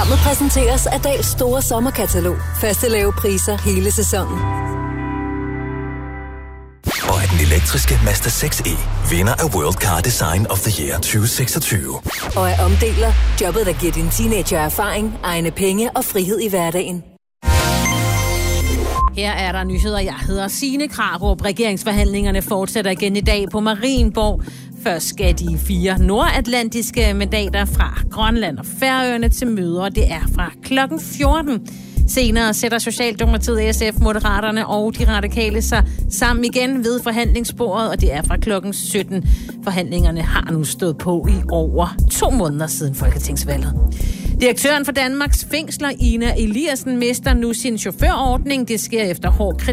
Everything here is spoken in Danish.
Programmet præsenteres af Dahls store sommerkatalog. Faste lave priser hele sæsonen. Og af den elektriske Mazda 6e, vinder af World Car Design of the Year 2026. Og af omdeler, jobbet der giver din teenager erfaring, egne penge og frihed i hverdagen. Her er der nyheder. Jeg hedder Signe Krarup. Regeringsforhandlingerne fortsætter igen i dag på Marienborg. Først skal de 4 nordatlantiske mandater fra Grønland og Færøerne til møder. Det er fra klokken 14. Senere sætter Socialdemokratiet, SF, Moderaterne og de radikale sig sammen igen ved forhandlingsbordet, og det er fra klokken 17. Forhandlingerne har nu stået på i over 2 måneder siden folketingsvalget. Direktøren for Danmarks Fængsler, Ina Eliassen, mister nu sin chaufførordning. Det sker efter hård kritik